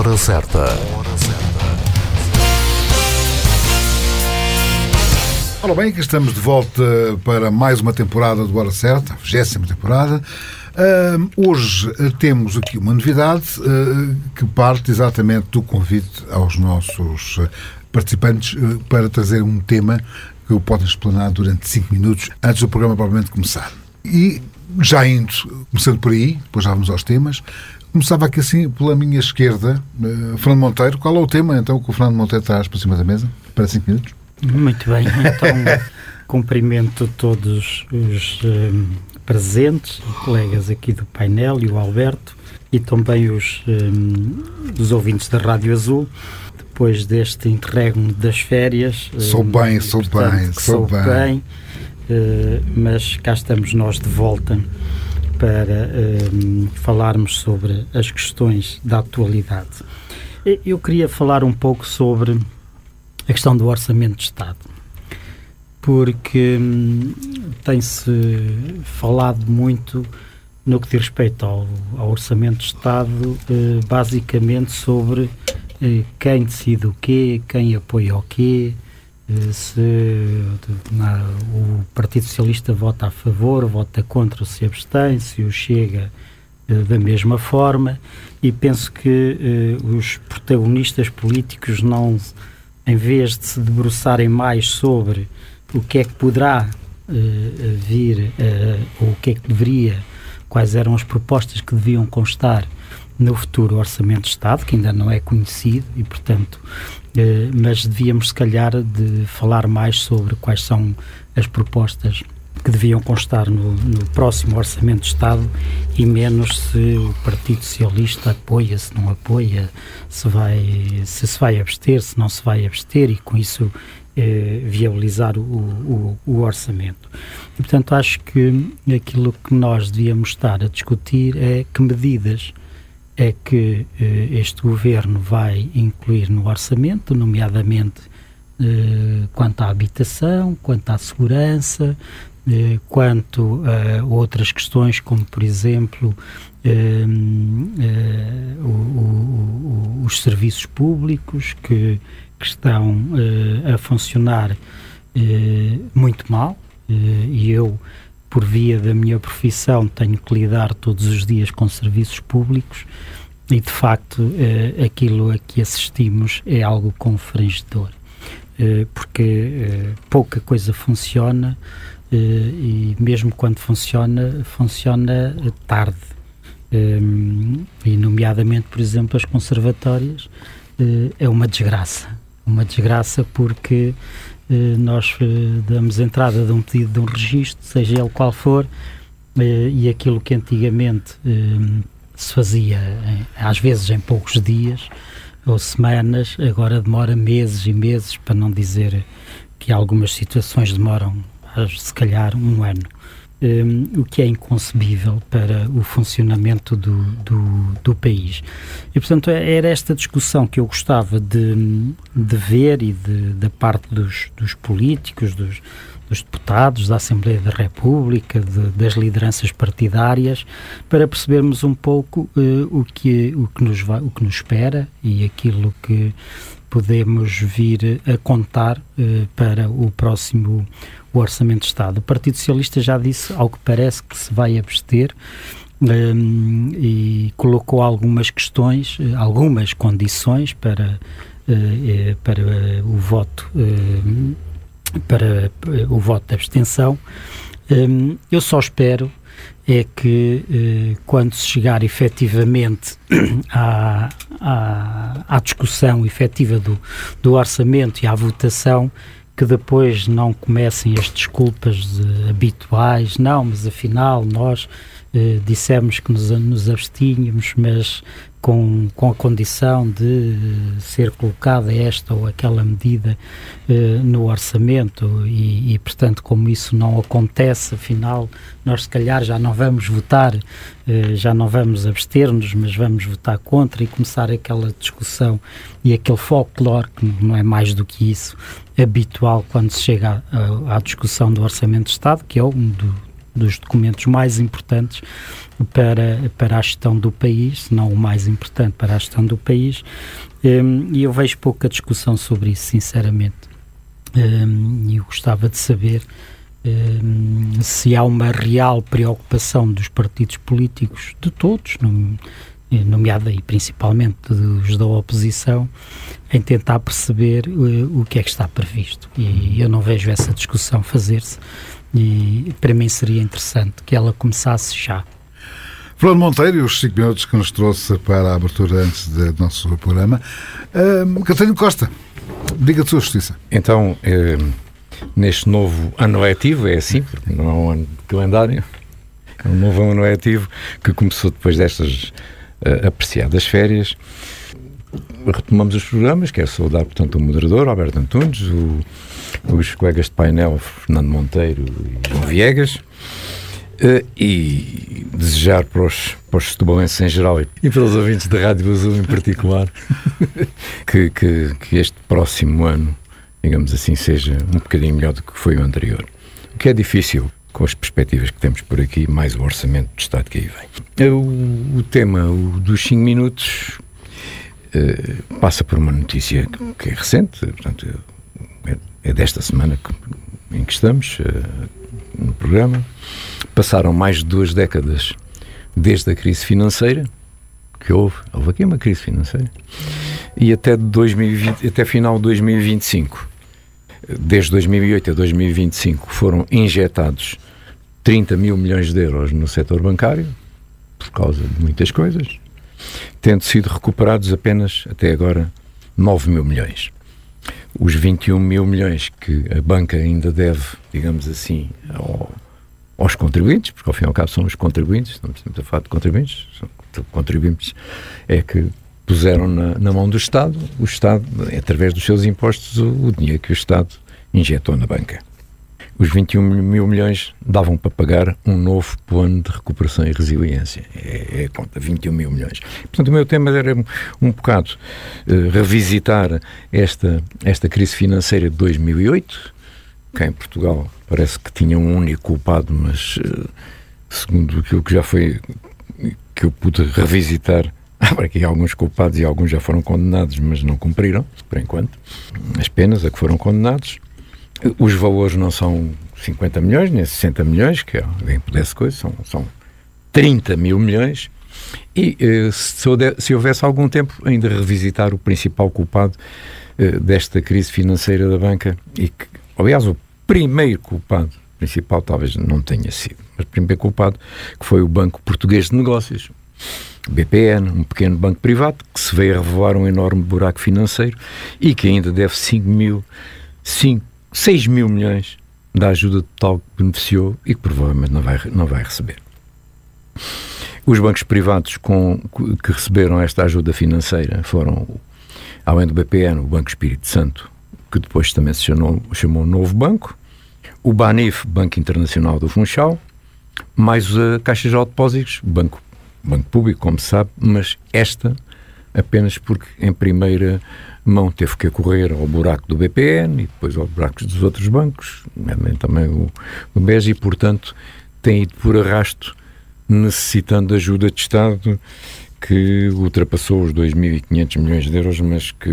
Hora certa. Ora bem, que estamos de volta para mais uma temporada do Hora Certa, a 20ª temporada. Hoje temos aqui uma novidade que parte exatamente do convite aos nossos participantes para trazer um tema que o podem explanar durante 5 minutos antes do programa propriamente começar. E já começando por aí, depois já vamos aos temas, começava aqui assim pela minha esquerda, Fernando Monteiro. Qual é o tema então que o Fernando Monteiro traz para cima da mesa para 5 minutos? Muito bem, então cumprimento todos os presentes e colegas aqui do painel e o Alberto e também os ouvintes da Rádio Azul. Depois deste interregno das férias, sou bem, mas cá estamos nós de volta para falarmos sobre as questões da atualidade. Eu queria falar um pouco sobre a questão do Orçamento de Estado, porque tem-se falado muito no que diz respeito ao Orçamento de Estado, basicamente sobre quem decide o quê, quem apoia o quê, se o Partido Socialista vota a favor, vota contra, se abstém, se o Chega da mesma forma, e penso que os protagonistas políticos não, em vez de se debruçarem mais sobre o que é que poderá vir, ou o que é que deveria, quais eram as propostas que deviam constar no futuro Orçamento de Estado, que ainda não é conhecido e, portanto, mas devíamos, se calhar, de falar mais sobre quais são as propostas que deviam constar no próximo Orçamento de Estado e menos se o Partido Socialista apoia, se não apoia, se se vai abster, se não se vai abster, e com isso viabilizar o orçamento. E, portanto, acho que aquilo que nós devíamos estar a discutir é que medidas é que este Governo vai incluir no orçamento, nomeadamente quanto à habitação, quanto à segurança, quanto a outras questões, como, por exemplo, os serviços públicos que estão a funcionar muito mal, e eu, por via da minha profissão, tenho que lidar todos os dias com serviços públicos e, de facto, aquilo a que assistimos é algo confrangedor, porque pouca coisa funciona, e mesmo quando funciona tarde, e nomeadamente, por exemplo, as conservatórias. É uma desgraça porque nós damos entrada de um pedido de um registro, seja ele qual for, e aquilo que antigamente se fazia às vezes em poucos dias ou semanas, agora demora meses e meses, para não dizer que algumas situações demoram se calhar um ano, o que é inconcebível para o funcionamento do país. E, portanto, era esta discussão que eu gostava de ver, e da parte dos políticos, dos deputados, da Assembleia da República, das lideranças partidárias, para percebermos um pouco o que nos espera e aquilo que podemos vir a contar para o próximo Orçamento de Estado. O Partido Socialista já disse, ao que parece, que se vai abster, e colocou algumas questões, algumas condições para o voto, para o voto de abstenção. Eu só espero é que quando se chegar efetivamente à discussão efetiva do orçamento e à votação, que depois não comecem as desculpas habituais, não, mas afinal nós dissemos que nos abstínhamos, mas com a condição de ser colocada esta ou aquela medida no orçamento, e portanto, como isso não acontece, afinal nós se calhar já não vamos votar, já não vamos abster-nos, mas vamos votar contra, e começar aquela discussão e aquele folclore, que não é mais do que isso, habitual quando se chega à discussão do Orçamento de Estado, que é um dos documentos mais importantes para a gestão do país, se não o mais importante para a gestão do país, e eu vejo pouca discussão sobre isso, sinceramente. E eu gostava de saber se há uma real preocupação dos partidos políticos, de todos, nomeada e principalmente dos da oposição, em tentar perceber o que é que está previsto. E eu não vejo essa discussão fazer-se, e para mim seria interessante que ela começasse já. Fernando Monteiro, os 5 minutos que nos trouxe para a abertura antes do nosso programa. Catarina Costa, diga de sua justiça. Então, neste novo ano letivo, é assim, porque não é um ano de calendário, é um novo ano letivo que começou depois destas apreciadas férias. Retomamos os programas, quero saudar, portanto, o moderador, Alberto Antunes, os colegas de painel, Fernando Monteiro e João Viegas, e desejar para os setubalenses em geral e para os ouvintes da Rádio Azul em particular que este próximo ano, digamos assim, seja um bocadinho melhor do que foi o anterior. O que é difícil com as perspectivas que temos por aqui, mais o orçamento do Estado que aí vem. O tema dos 5 minutos passa por uma notícia que é recente, portanto, é desta semana em que estamos no programa. Passaram mais de 2 décadas desde a crise financeira, que houve aqui uma crise financeira, e até final de 2025. Desde 2008 a 2025 foram injetados 30 mil milhões de euros no setor bancário, por causa de muitas coisas, tendo sido recuperados apenas, até agora, 9 mil milhões. Os 21 mil milhões que a banca ainda deve, digamos assim, aos contribuintes, porque ao fim e ao cabo são os contribuintes, estamos sempre a falar de contribuintes, contribuintes é que puseram na mão do Estado, o Estado, através dos seus impostos, o dinheiro que o Estado injetou na banca. Os 21 mil milhões davam para pagar um novo plano de recuperação e resiliência. É a conta, 21 mil milhões. Portanto, o meu tema era um bocado revisitar esta crise financeira de 2008, que em Portugal parece que tinha um único culpado, mas segundo aquilo que já foi, que eu pude revisitar, há aqui alguns culpados e alguns já foram condenados, mas não cumpriram, por enquanto, as penas a que foram condenados. Os valores não são 50 milhões, nem 60 milhões, que alguém pudesse coisa, são 30 mil milhões. E se houvesse algum tempo, ainda revisitar o principal culpado desta crise financeira da banca, e que, aliás, o primeiro culpado principal talvez não tenha sido, mas o primeiro culpado, que foi o Banco Português de Negócios, BPN, um pequeno banco privado, que se veio a revelar um enorme buraco financeiro e que ainda deve 6 mil milhões da ajuda total que beneficiou e que provavelmente não vai receber. Os bancos privados que receberam esta ajuda financeira foram, além do BPN, o Banco Espírito Santo, que depois também se chamou Novo Banco, o BANIF, Banco Internacional do Funchal, mais a Caixa Geral de Depósitos, banco público, como se sabe, mas esta apenas porque em primeira mão teve que correr ao buraco do BPN e depois aos buracos dos outros bancos, também o BES, e portanto tem ido por arrasto, necessitando de ajuda de Estado que ultrapassou os 2.500 milhões de euros, mas que